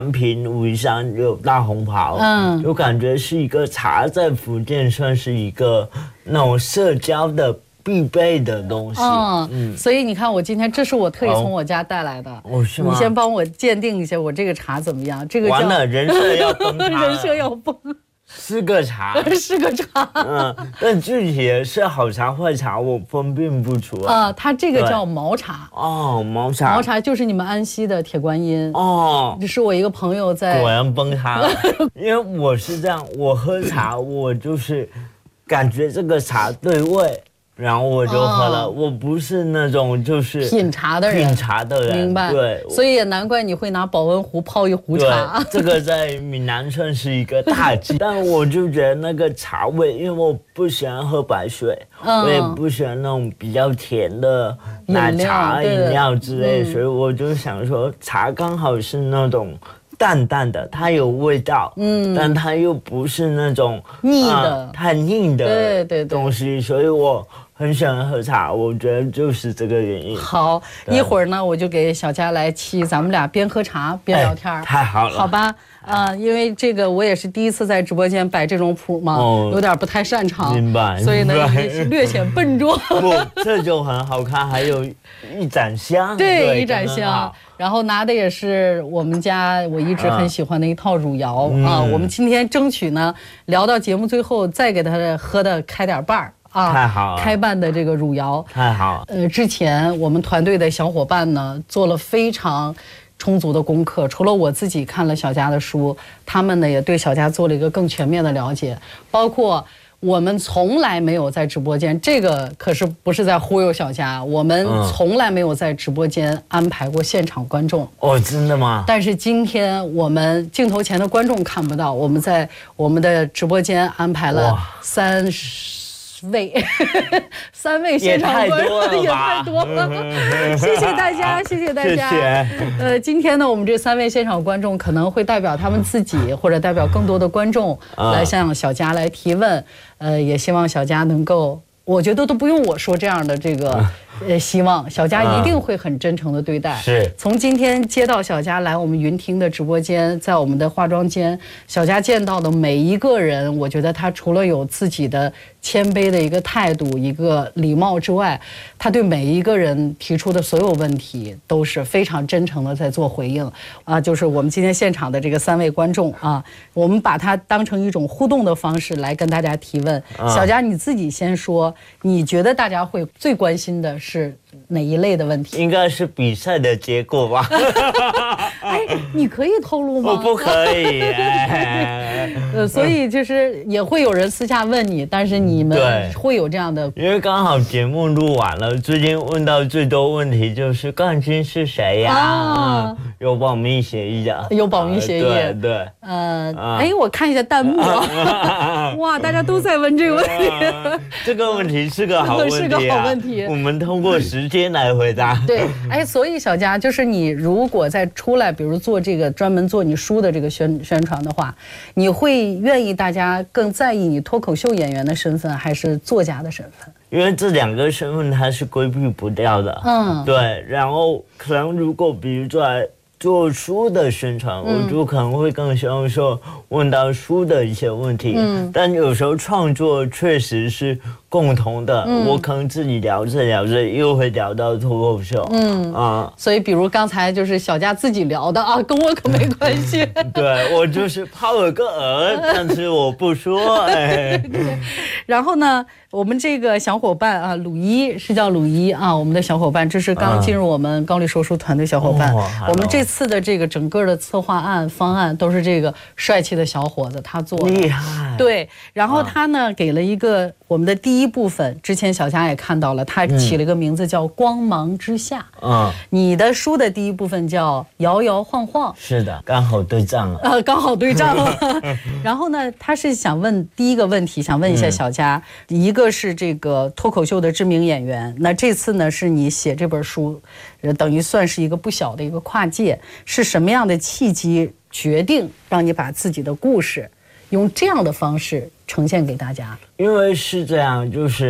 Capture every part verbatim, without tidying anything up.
平武夷山有大红袍，嗯，就感觉是一个茶在福建算是一个那种社交的必备的东西。 嗯嗯，所以你看，我今天这是我特意从我家带来的。 哦，是吗？ 你先帮我鉴定一下，我这个茶怎么样？这个叫完了，人设要崩塌了， 人设要崩。 是个茶， 是个茶。 嗯，但具体是好茶坏茶，我分辨不出来。 啊，它这个叫毛茶。 哦，毛茶。 毛茶就是你们安溪的铁观音。 哦， 这是我一个朋友在。 果然崩塌了，因为我是这样，我喝茶，我就是感觉这个茶对味。然后我就喝了，哦、我不是那种就是品茶的人， 品茶的人， 明白？ 对， 所以也难怪你会拿保温壶泡一壶茶。 这个在闽南算是一个大忌，但我就觉得那个茶味，因为我不喜欢喝白水，嗯、我也不喜欢那种比较甜的奶茶、饮料之类，嗯、所以我就想说，茶刚好是那种。淡淡的，它有味道，嗯，但它又不是那种腻的、 呃、太腻的对对东西，所以我很喜欢喝茶，我觉得就是这个原因。 好，一会儿呢，我就给小佳来沏，咱们俩边喝茶边聊天、哎、 太好了， 好吧？啊、呃，因为这个我也是第一次在直播间摆这种谱嘛，哦、有点不太擅长， 明白？ 所以呢，略显笨拙。 不，这就很好看，还有一盏香， 对，对一盏香。然后拿的也是我们家我一直很喜欢的一套汝窑、嗯、啊。我们今天争取呢，聊到节目最后再给他喝的开点瓣儿啊， 太好了， 开瓣的这个汝窑太好。 呃，之前我们团队的小伙伴呢做了非常充足的功课，除了我自己看了小佳的书，他们呢也对小佳做了一个更全面的了解，包括。我们从来没有在直播间，这个可是不是在忽悠小佳，我们从来没有在直播间安排过现场观众。 哦，真的吗？ 但是今天我们镜头前的观众看不到，我们在我们的直播间安排了三十位，三位现场观众，也太多了，谢谢大家，谢谢大家。 谢谢。 呃，今天呢，我们这三位现场观众可能会代表他们自己，或者代表更多的观众来向小佳来提问。呃，也希望小佳能够，我觉得都不用我说这样的这个，呃，希望小佳一定会很真诚的对待。 是。 从今天接到小佳来我们云听的直播间，在我们的化妆间，小佳见到的每一个人，我觉得他除了有自己的谦卑的一个态度、一个礼貌之外，他对每一个人提出的所有问题都是非常真诚的在做回应啊！就是我们今天现场的这个三位观众啊，我们把它当成一种互动的方式来跟大家提问。小佳，你自己先说，你觉得大家会最关心的是哪一类的问题？ 应该是比赛的结果吧。 哎，你可以透露吗？ 我不可以。哎、 呃，所以就是也会有人私下问你，但是你们会有这样的， 因为刚好节目录完了，最近问到最多问题就是冠军是谁呀、啊嗯？有保密协议的， 有保密协议。 对对。 呃，哎、嗯，我看一下弹幕，啊、哇，大家都在问这个问题。啊、 这个问题是个好问题、啊， 是个好问题。 我们通过时间来回答。 对，哎，所以小佳，就是你如果再出来，比如做这个专门做你书的这个宣宣传的话，你会愿意大家更在意你脱口秀演员的身份，还是作家的身份？ 因为这两个身份它是规避不掉的。嗯，对。然后可能如果比如说做书的宣传，嗯、我就可能会更希望说问到书的一些问题。嗯，但有时候创作确实是共同的，嗯、我可能自己聊着聊着又会聊到脱口秀。嗯啊， 所以比如刚才就是小佳自己聊的啊，跟我可没关系。 对，我就是抛了个饵，但是我不说。哎， 对。然后呢，我们这个小伙伴啊，鲁一是叫鲁一啊，我们的小伙伴，这是刚进入我们高丽说书团队小伙伴。哦、我们这次的这个整个的策划案方案都是这个帅气的小伙子他做的， 厉害。 对，然后他呢、啊、给了一个我们的第一部分，之前小佳也看到了，他起了一个名字叫《光芒之下》。嗯，你的书的第一部分叫《摇摇晃晃》。 是的，刚好对仗了。 呃，刚好对仗了。然后呢，他是想问第一个问题，想问一下小佳，嗯、一个是这个脱口秀的知名演员，那这次呢是你写这本书，等于算是一个不小的一个跨界，是什么样的契机决定让你把自己的故事用这样的方式呈现给大家？ 因为是这样，就是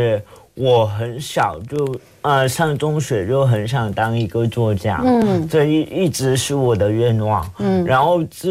我很小就呃上中学就很想当一个作家，嗯，这一一直是我的愿望，嗯，然后。